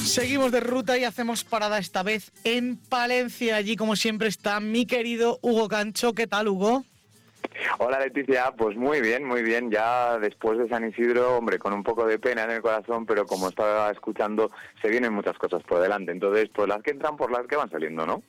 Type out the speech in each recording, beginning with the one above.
Seguimos de ruta y hacemos parada esta vez en Palencia. Allí, como siempre, está mi querido Hugo Cancho. ¿Qué tal, Hugo? Hola, Leticia, pues muy bien, ya después de San Isidro, hombre, con un poco de pena en el corazón, pero como estaba escuchando, se vienen muchas cosas por delante, entonces, pues las que entran por las que van saliendo, ¿no?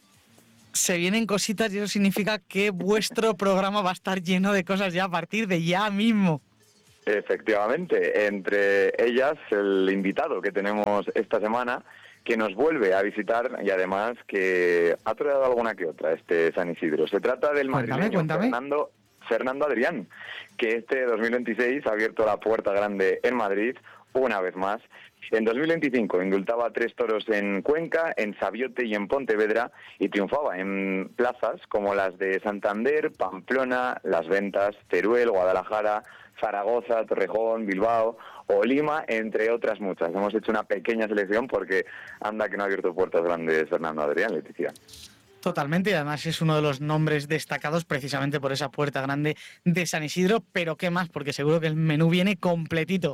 Se vienen cositas y eso significa que vuestro programa va a estar lleno de cosas ya a partir de ya mismo. Efectivamente, entre ellas el invitado que tenemos esta semana, que nos vuelve a visitar y además que ha traído alguna que otra este San Isidro. Se trata del madrileño Cuéntame. Fernando Adrián, que este 2026 ha abierto la puerta grande en Madrid una vez más. En 2025 indultaba 3 toros en Cuenca, en Sabiote y en Pontevedra y triunfaba en plazas como las de Santander, Pamplona, Las Ventas, Teruel, Guadalajara, Zaragoza, Torrejón, Bilbao o Lima, entre otras muchas. Hemos hecho una pequeña selección porque anda que no ha abierto puertas grandes Fernando Adrián, Leticia. Totalmente, y además es uno de los nombres destacados precisamente por esa puerta grande de San Isidro, pero ¿qué más? Porque seguro que el menú viene completito.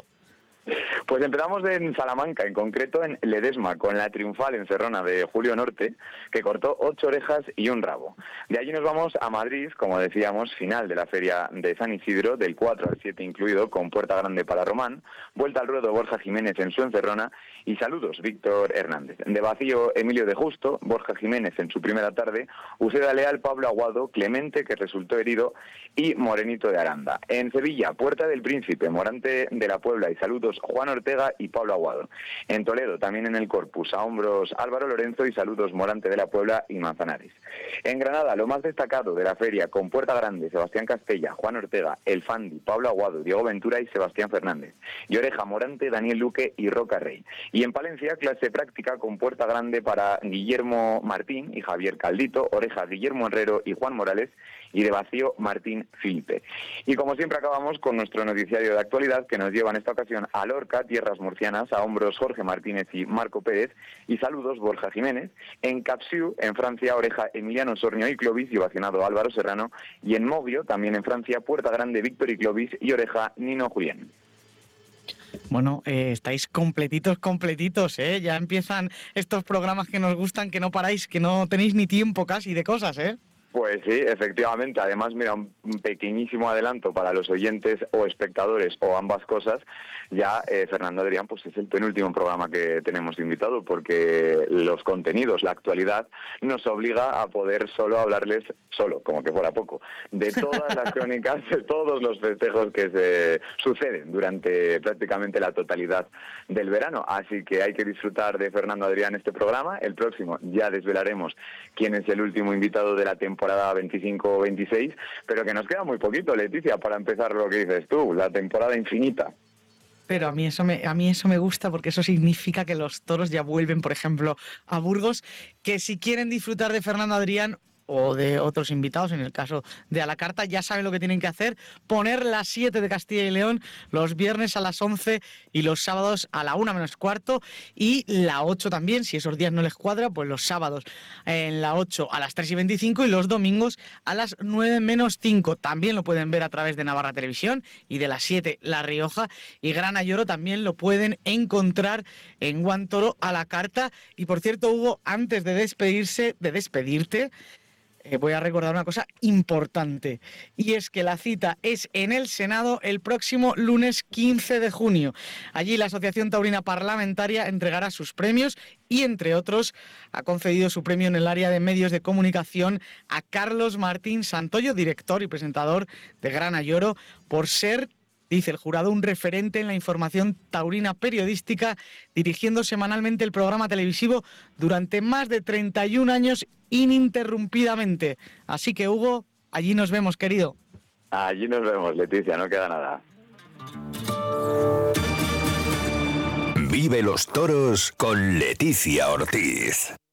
Pues empezamos en Salamanca, en concreto en Ledesma, con la triunfal encerrona de Julio Norte, que cortó 8 orejas y un rabo. De allí nos vamos a Madrid, como decíamos, final de la feria de San Isidro, del 4 al 7 incluido, con puerta grande para Román, vuelta al ruedo Borja Jiménez en su encerrona y saludos Víctor Hernández. De vacío Emilio de Justo, Borja Jiménez en su primera tarde, Useda Leal, Pablo Aguado, Clemente, que resultó herido, y Morenito de Aranda. En Sevilla, Puerta del Príncipe, Morante de la Puebla y saludos Juan Ortega y Pablo Aguado. En Toledo, también en el Corpus, a hombros Álvaro Lorenzo y saludos Morante de la Puebla y Manzanares. En Granada, lo más destacado de la feria, con puerta grande, Sebastián Castella, Juan Ortega, El Fandi, Pablo Aguado, Diego Ventura y Sebastián Fernández. Y Oreja, Morante, Daniel Luque y Roca Rey. Y en Palencia, clase práctica con puerta grande para Guillermo Martín y Javier Caldito, Oreja, Guillermo Herrero y Juan Morales, y de vacío Martín Filipe. Y como siempre acabamos con nuestro noticiario de actualidad que nos lleva en esta ocasión a Lorca, tierras murcianas, a hombros Jorge Martínez y Marco Pérez, y saludos Borja Jiménez. En Capsiu, en Francia, Oreja Emiliano Sornio y Clovis y ovacionado Álvaro Serrano. Y en Movio, también en Francia, puerta grande Víctor y Clovis y Oreja Nino Julián. Bueno, estáis completitos, ¿eh? Ya empiezan estos programas que nos gustan, que no paráis, que no tenéis ni tiempo casi de cosas, ¿eh? Pues sí, efectivamente. Además, mira, un pequeñísimo adelanto para los oyentes o espectadores o ambas cosas. Ya Fernando Adrián pues es el penúltimo programa que tenemos invitado porque los contenidos, la actualidad, nos obliga a poder solo hablarles, como que fuera poco, de todas las crónicas, de todos los festejos que se suceden durante prácticamente la totalidad del verano. Así que hay que disfrutar de Fernando Adrián este programa. El próximo ya desvelaremos quién es el último invitado de la temporada 25-26, pero que nos queda muy poquito, Leticia, para empezar lo que dices tú, la temporada infinita. Pero a mí eso me gusta porque eso significa que los toros ya vuelven, por ejemplo, a Burgos, que si quieren disfrutar de Fernando Adrián o de otros invitados, en el caso de A la Carta, ya saben lo que tienen que hacer: poner las 7 de Castilla y León los viernes a las 11 y los sábados a la 1 menos cuarto, y la 8 también, si esos días no les cuadra, pues los sábados en la 8 a las 3:25 y los domingos a las 9 menos 5. También lo pueden ver a través de Navarra Televisión y de las 7 La Rioja, y Gran Ayoro también lo pueden encontrar en Guantoro A la Carta. Y por cierto, Hugo, antes de despedirte, voy a recordar una cosa importante, y es que la cita es en el Senado el próximo lunes 15 de junio. Allí la Asociación Taurina Parlamentaria entregará sus premios y, entre otros, ha concedido su premio en el área de medios de comunicación a Carlos Martín Santoyo, director y presentador de Gran Ayoro, por ser, dice el jurado, un referente en la información taurina periodística, dirigiendo semanalmente el programa televisivo durante más de 31 años ininterrumpidamente. Así que, Hugo, allí nos vemos, querido. Allí nos vemos, Leticia, no queda nada. Vive los toros con Leticia Ortiz.